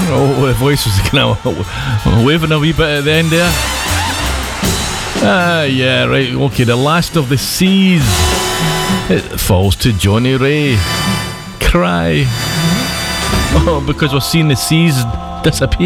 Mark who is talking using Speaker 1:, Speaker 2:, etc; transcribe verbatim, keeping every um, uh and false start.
Speaker 1: Oh, the voice was kind of waving a wee bit at the end there. Ah, yeah, right. Okay, the last of the C's. It falls to Johnny Ray. Cry. Oh, because we're seeing the C's disappear.